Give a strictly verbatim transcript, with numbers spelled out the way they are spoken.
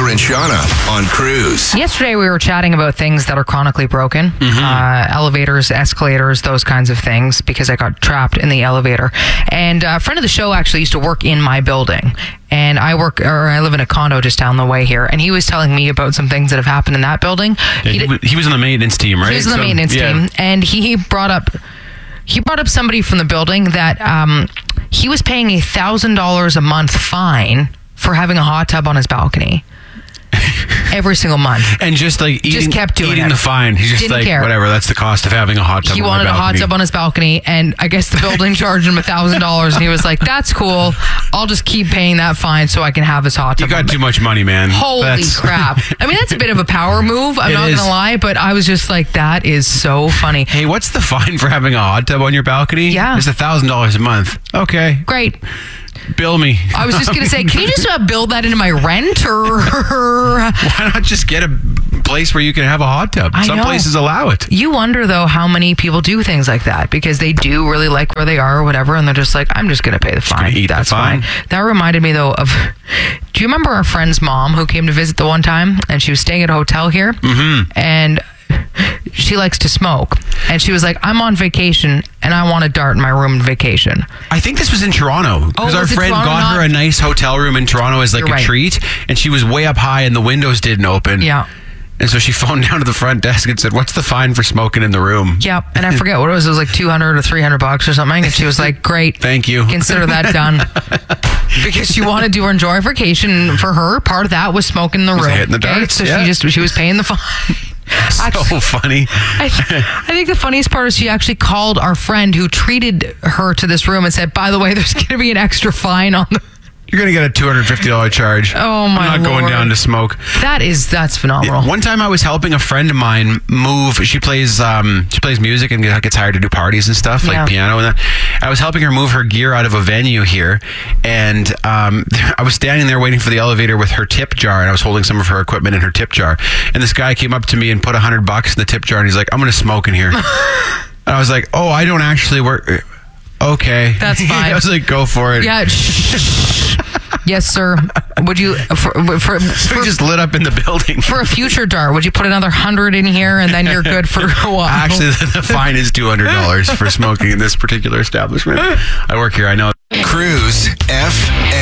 Roger and Shauna on Cruise. Yesterday we were chatting about things that are chronically broken. Mm-hmm. Uh, elevators, escalators, those kinds of things, because I got trapped in the elevator. And a friend of the show actually used to work in my building. And I work, or I live in a condo just down the way here. And he was telling me about some things that have happened in that building. Yeah, he, did, he was on the maintenance team, right? He was on the So, maintenance yeah. team. And he brought up, he brought up somebody from the building that um, he was paying a thousand dollars a month fine for having a hot tub on his balcony. Every single month. And just like eating, Just kept doing eating it. the fine. He's just Didn't like, care. whatever, that's the cost of having a hot tub He on my wanted a hot balcony. tub on his balcony, and I guess the building charged him a thousand dollars, and he was like, "That's cool. I'll just keep paying that fine so I can have his hot You tub." got on too my-" much money, man. Holy That's- crap! I mean, that's a bit of a power move. I'm It not is. gonna lie, but I was just like, "That is so funny." Hey, what's the fine for having a hot tub on your balcony? Yeah. It's a thousand dollars a month. Okay. Great. Bill me. I was just gonna say, can you just uh, build that into my rent, or Why not just get a place where you can have a hot tub? I Some know. places allow it. You wonder though how many people do things like that because they do really like where they are or whatever, and they're just like, I'm just gonna pay the fine. gonna eat the That's fine. fine. That reminded me though of. Do you remember our friend's mom who came to visit the one time, and she was staying at a hotel here, mm-hmm. and she likes to smoke, and she was like, I'm on vacation and I want to dart in my room on vacation. I think this was in Toronto because Oh, our was it friend Toronto? got her Not- a nice hotel room in Toronto as like You're a right. treat, and she was way up high and the windows didn't open. Yeah. And so she phoned down to the front desk and said, "What's the fine for smoking in the room?" Yep. And I forget what it was. It was like two hundred or three hundred bucks or something. And she was like, great. Thank you. Consider that done. Because she wanted to enjoy her vacation. For her, part of that was smoking in the Was room. hitting the okay? darts, So yeah. she just, she was paying the fine. So funny. I, I think the funniest part is she actually called our friend who treated her to this room and said, by the way, there's going to be an extra fine on the... You're going to get a two hundred fifty dollars charge. Oh, my I'm not going Lord. down to smoke. That is, that's phenomenal. One time I was helping a friend of mine move. She plays um, she plays music and gets hired to do parties and stuff, like Yeah. piano and that. I was helping her move her gear out of a venue here, and um, I was standing there waiting for the elevator with her tip jar, and I was holding some of her equipment in her tip jar. And this guy came up to me and put a hundred bucks in the tip jar, and he's like, "I'm going to smoke in here." And I was like, "Oh, I don't actually work." Okay, That's fine. I was like, "Go for it." Yeah. Shh. Yes, sir. Would you, for, for, So for, we just lit up in the building. for a future dart, would you put another hundred in here and then you're good for a while? Actually, the, the fine is two hundred dollars for smoking in this particular establishment. I work here, I know. Cruise F M.